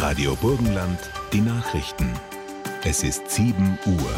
Radio Burgenland, die Nachrichten. Es ist 7 Uhr.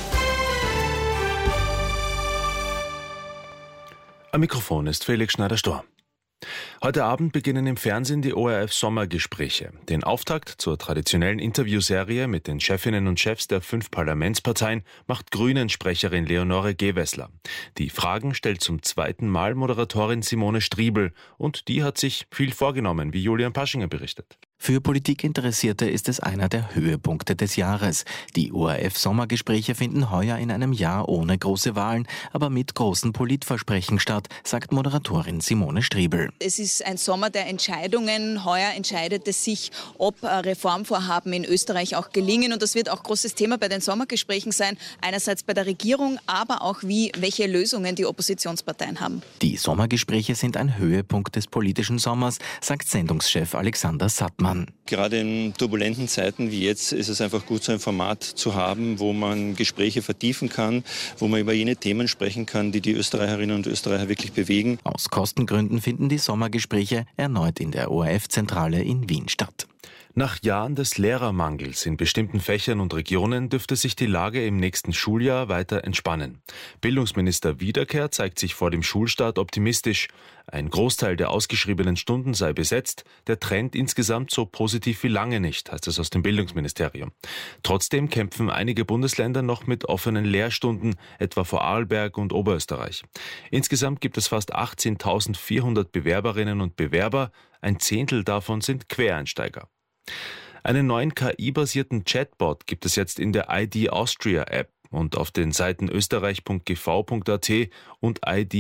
Am Mikrofon ist Felix Schneider-Storr. Heute Abend beginnen im Fernsehen die ORF-Sommergespräche. Den Auftakt zur traditionellen Interviewserie mit den Chefinnen und Chefs der 5 Parlamentsparteien macht Grünen-Sprecherin Leonore Gewessler. Die Fragen stellt zum 2. Mal Moderatorin Simone Striebel und die hat sich viel vorgenommen, wie Julian Paschinger berichtet. Für Politikinteressierte ist es einer der Höhepunkte des Jahres. Die ORF-Sommergespräche finden heuer in einem Jahr ohne große Wahlen, aber mit großen Politversprechen statt, sagt Moderatorin Simone Striebel. Es ist ein Sommer der Entscheidungen. Heuer entscheidet es sich, ob Reformvorhaben in Österreich auch gelingen. Und das wird auch großes Thema bei den Sommergesprächen sein. Einerseits bei der Regierung, aber auch welche Lösungen die Oppositionsparteien haben. Die Sommergespräche sind ein Höhepunkt des politischen Sommers, sagt Sendungschef Alexander Sattmann. Gerade in turbulenten Zeiten wie jetzt ist es einfach gut, so ein Format zu haben, wo man Gespräche vertiefen kann, wo man über jene Themen sprechen kann, die die Österreicherinnen und Österreicher wirklich bewegen. Aus Kostengründen finden die Sommergespräche erneut in der ORF-Zentrale in Wien statt. Nach Jahren des Lehrermangels in bestimmten Fächern und Regionen dürfte sich die Lage im nächsten Schuljahr weiter entspannen. Bildungsminister Wiederkehr zeigt sich vor dem Schulstart optimistisch. Ein Großteil der ausgeschriebenen Stunden sei besetzt, der Trend insgesamt so positiv wie lange nicht, heißt es aus dem Bildungsministerium. Trotzdem kämpfen einige Bundesländer noch mit offenen Lehrstunden, etwa Vorarlberg und Oberösterreich. Insgesamt gibt es fast 18.400 Bewerberinnen und Bewerber, ein Zehntel davon sind Quereinsteiger. Einen neuen KI-basierten Chatbot gibt es jetzt in der ID Austria App und auf den Seiten österreich.gv.at und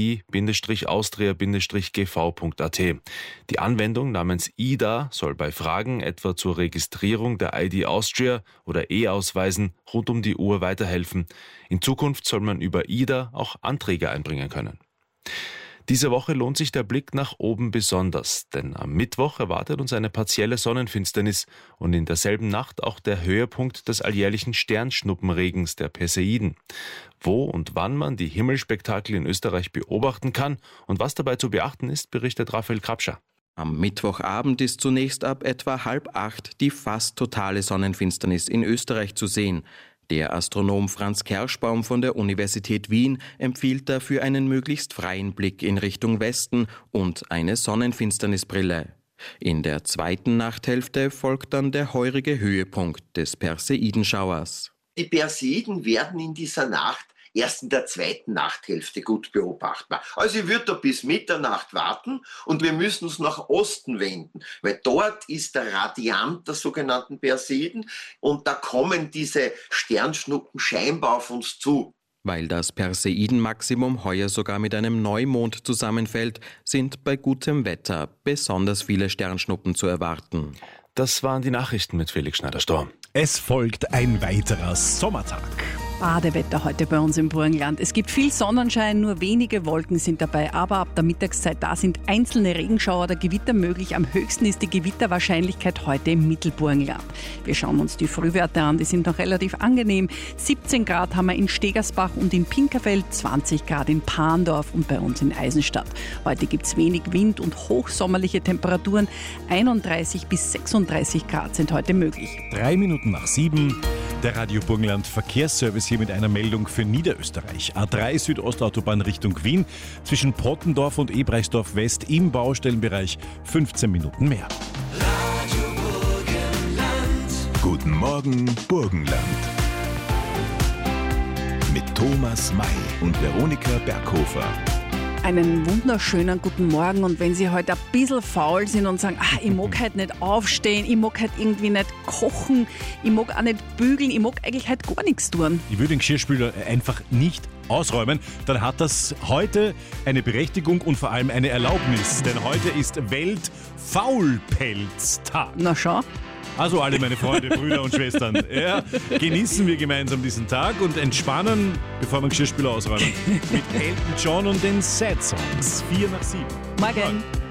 id-austria-gv.at. Die Anwendung namens IDA soll bei Fragen etwa zur Registrierung der ID Austria oder E-Ausweisen rund um die Uhr weiterhelfen. In Zukunft soll man über IDA auch Anträge einbringen können. Diese Woche lohnt sich der Blick nach oben besonders, denn am Mittwoch erwartet uns eine partielle Sonnenfinsternis und in derselben Nacht auch der Höhepunkt des alljährlichen Sternschnuppenregens der Perseiden. Wo und wann man die Himmelspektakel in Österreich beobachten kann und was dabei zu beachten ist, berichtet Raphael Krapscher. Am Mittwochabend ist zunächst ab etwa 7:30 die fast totale Sonnenfinsternis in Österreich zu sehen. Der Astronom Franz Kerschbaum von der Universität Wien empfiehlt dafür einen möglichst freien Blick in Richtung Westen und eine Sonnenfinsternisbrille. In der zweiten Nachthälfte folgt dann der heurige Höhepunkt des Perseidenschauers. Die Perseiden werden in dieser Nacht erst in der zweiten Nachthälfte gut beobachtbar. Also ich würde da bis Mitternacht warten und wir müssen uns nach Osten wenden, weil dort ist der Radiant der sogenannten Perseiden und da kommen diese Sternschnuppen scheinbar auf uns zu. Weil das Perseidenmaximum heuer sogar mit einem Neumond zusammenfällt, sind bei gutem Wetter besonders viele Sternschnuppen zu erwarten. Das waren die Nachrichten mit Felix Schneider-Storr. Es folgt ein weiterer Sommertag. Badewetter heute bei uns im Burgenland. Es gibt viel Sonnenschein, nur wenige Wolken sind dabei, aber ab der Mittagszeit da sind einzelne Regenschauer oder Gewitter möglich. Am höchsten ist die Gewitterwahrscheinlichkeit heute im Mittelburgenland. Wir schauen uns die Frühwerte an, die sind noch relativ angenehm. 17 Grad haben wir in Stegersbach und in Pinkerfeld, 20 Grad in Parndorf und bei uns in Eisenstadt. Heute gibt es wenig Wind und hochsommerliche Temperaturen. 31 bis 36 Grad sind heute möglich. 3 Minuten nach 7. Der Radio Burgenland Verkehrsservice hier mit einer Meldung für Niederösterreich. A3 Südostautobahn Richtung Wien. Zwischen Pottendorf und Ebrechtsdorf West im Baustellenbereich 15 Minuten mehr. Radio Burgenland. Guten Morgen, Burgenland. Mit Thomas May und Veronika Berghofer. Einen wunderschönen guten Morgen und wenn Sie heute ein bisschen faul sind und sagen, ich mag heute nicht aufstehen, ich mag heute irgendwie nicht kochen, ich mag auch nicht bügeln, ich mag eigentlich heute gar nichts tun. Ich würde den Geschirrspüler einfach nicht ausräumen, dann hat das heute eine Berechtigung und vor allem eine Erlaubnis, denn heute ist Weltfaulpelztag. Na schau. Also alle meine Freunde, Brüder und Schwestern, genießen wir gemeinsam diesen Tag und entspannen, bevor wir den Geschirrspüler ausräumen, mit Elton John und den Sad Songs. 4 nach 7. Morgen.